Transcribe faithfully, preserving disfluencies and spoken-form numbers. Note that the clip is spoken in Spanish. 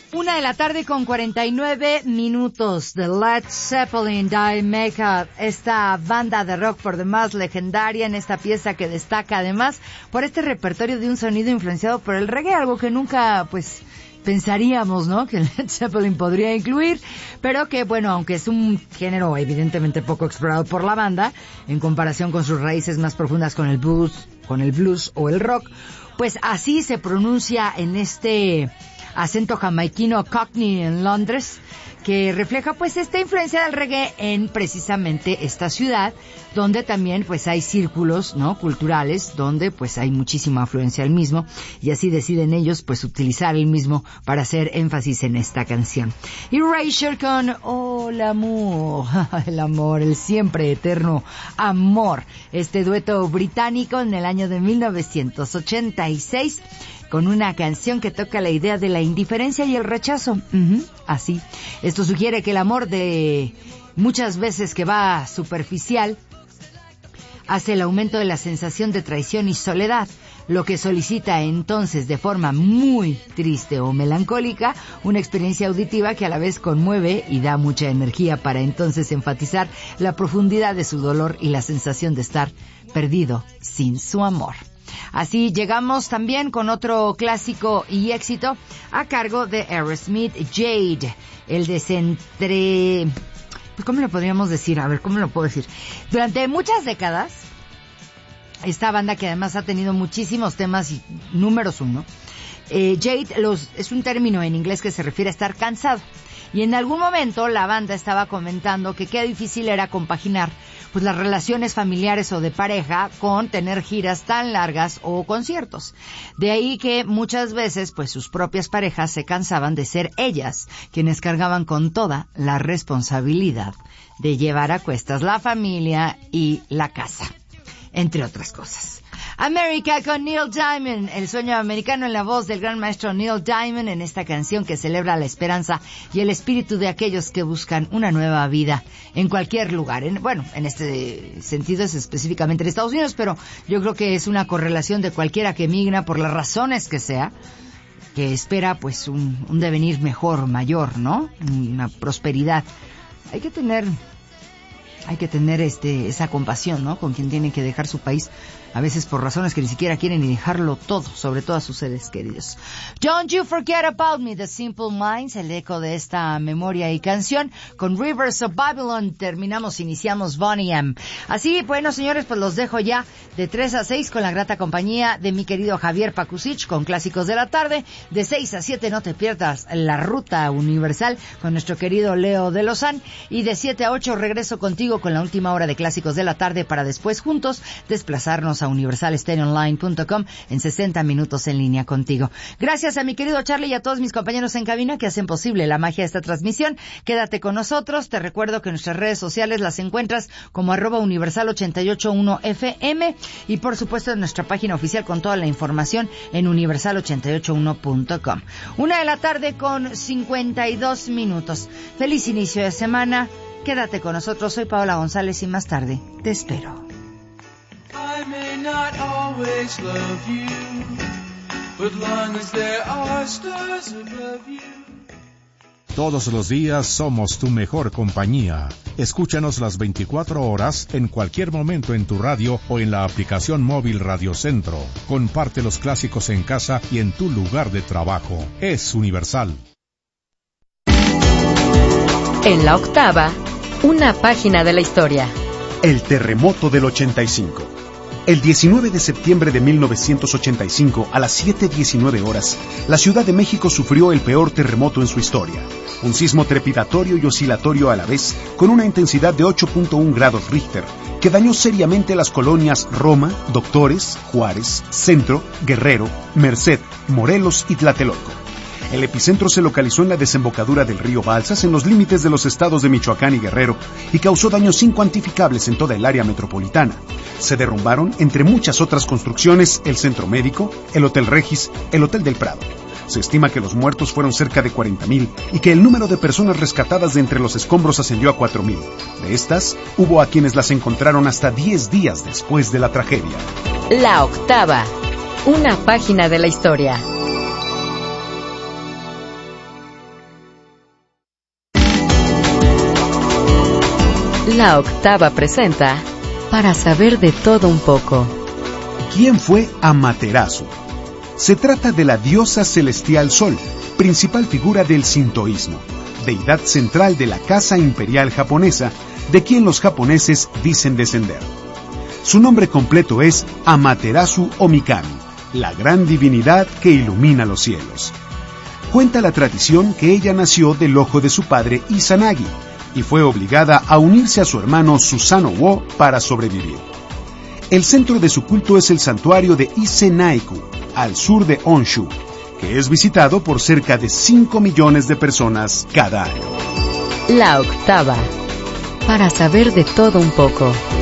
Una de la tarde con cuarenta y nueve minutos de Led Zeppelin, Die Makeup, esta banda de rock por demás legendaria en esta pieza que destaca además por este repertorio de un sonido influenciado por el reggae, algo que nunca pues pensaríamos, ¿no?, que Led Zeppelin podría incluir, pero que bueno, aunque es un género evidentemente poco explorado por la banda en comparación con sus raíces más profundas con el blues, con el blues o el rock, pues así se pronuncia en este acento jamaiquino Cockney en Londres, que refleja pues esta influencia del reggae en precisamente esta ciudad, donde también pues hay círculos, ¿no?, culturales, donde pues hay muchísima afluencia al mismo, y así deciden ellos pues utilizar el mismo para hacer énfasis en esta canción. Erasure con Oh, el amor, el amor, el siempre eterno amor, este dueto británico en el año de mil novecientos ochenta y seis, con una canción que toca la idea de la indiferencia y el rechazo. Uh-huh, así. Esto sugiere que el amor, de muchas veces que va superficial, hace el aumento de la sensación de traición y soledad, lo que solicita entonces de forma muy triste o melancólica una experiencia auditiva que a la vez conmueve y da mucha energía para entonces enfatizar la profundidad de su dolor y la sensación de estar perdido sin su amor. Así llegamos también con otro clásico y éxito a cargo de Aerosmith, Jade, el desentre... Pues, ¿cómo lo podríamos decir? A ver, ¿cómo lo puedo decir? Durante muchas décadas, esta banda que además ha tenido muchísimos temas y números uno, eh, Jade los, es un término en inglés que se refiere a estar cansado. Y en algún momento la banda estaba comentando que qué difícil era compaginar pues las relaciones familiares o de pareja con tener giras tan largas o conciertos. De ahí que muchas veces pues sus propias parejas se cansaban de ser ellas quienes cargaban con toda la responsabilidad de llevar a cuestas la familia y la casa, entre otras cosas. America con Neil Diamond, el sueño americano en la voz del gran maestro Neil Diamond, en esta canción que celebra la esperanza y el espíritu de aquellos que buscan una nueva vida en cualquier lugar. En, bueno, en este sentido es específicamente en Estados Unidos, pero yo creo que es una correlación de cualquiera que migra por las razones que sea, que espera pues un, un devenir mejor, mayor, ¿no? Una prosperidad. Hay que tener... Hay que tener este esa compasión, ¿no?, con quien tiene que dejar su país, a veces por razones que ni siquiera quieren ni dejarlo todo, sobre todo a sus seres queridos. Don't You Forget About Me, The Simple Minds, el eco de esta memoria y canción. Con Rivers of Babylon terminamos, iniciamos Boney M. Así, bueno, señores, pues los dejo ya de tres a seis con la grata compañía de mi querido Javier Pakusich con Clásicos de la Tarde. De seis a siete no te pierdas La Ruta Universal con nuestro querido Leo de Lozán. Y de siete a ocho regreso contigo con la última hora de Clásicos de la Tarde para después juntos desplazarnos a universal stereo online punto com en sesenta minutos en línea contigo. Gracias a mi querido Charlie y a todos mis compañeros en cabina que hacen posible la magia de esta transmisión. Quédate con nosotros. Te recuerdo que en nuestras redes sociales las encuentras como arroba universal ochenta y ocho punto uno F M y por supuesto en nuestra página oficial con toda la información en universal ochenta y ocho punto uno punto com. Una de la tarde con cincuenta y dos minutos. Feliz inicio de semana. Quédate con nosotros. Soy Paola González y más tarde te espero. I may not always love you, but long as there are stars above you. Todos los días somos tu mejor compañía. Escúchanos las veinticuatro horas en cualquier momento en tu radio o en la aplicación móvil Radio Centro. Comparte los clásicos en casa y en tu lugar de trabajo. Es Universal. En la octava, una página de la historia. El terremoto del ochenta y cinco. El diecinueve de septiembre de mil novecientos ochenta y cinco, a las siete diecinueve horas, la Ciudad de México sufrió el peor terremoto en su historia. Un sismo trepidatorio y oscilatorio a la vez, con una intensidad de ocho punto uno grados Richter, que dañó seriamente las colonias Roma, Doctores, Juárez, Centro, Guerrero, Merced, Morelos y Tlatelolco. El epicentro se localizó en la desembocadura del río Balsas, en los límites de los estados de Michoacán y Guerrero, y causó daños incuantificables en toda el área metropolitana. Se derrumbaron, entre muchas otras construcciones, el Centro Médico, el Hotel Regis, el Hotel del Prado. Se estima que los muertos fueron cerca de cuarenta mil y que el número de personas rescatadas de entre los escombros ascendió a cuatro mil. De estas, hubo a quienes las encontraron hasta diez días después de la tragedia. La octava, una página de la historia. La Octava presenta Para saber de todo un poco. ¿Quién fue Amaterasu? Se trata de la diosa celestial Sol, principal figura del sintoísmo, deidad central de la casa imperial japonesa, de quien los japoneses dicen descender. Su nombre completo es Amaterasu Omikami, la gran divinidad que ilumina los cielos. Cuenta la tradición que ella nació del ojo de su padre Izanagi y fue obligada a unirse a su hermano Susanoo para sobrevivir. El centro de su culto es el santuario de Ise-Naiku, al sur de Honshu, que es visitado por cerca de cinco millones de personas cada año. La Octava. Para saber de todo un poco.